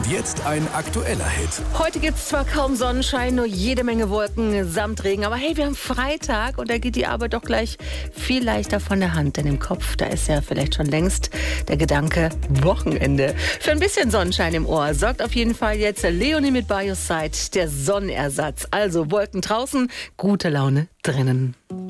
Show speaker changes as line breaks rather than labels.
Und jetzt ein aktueller Hit.
Heute gibt es zwar kaum Sonnenschein, nur jede Menge Wolken samt Regen. Aber hey, wir haben Freitag und da geht die Arbeit doch gleich viel leichter von der Hand. Denn im Kopf, da ist ja vielleicht schon längst der Gedanke Wochenende. Für ein bisschen Sonnenschein im Ohr sorgt auf jeden Fall jetzt Leonie mit By Your Side, der Sonnenersatz. Also Wolken draußen, gute Laune drinnen.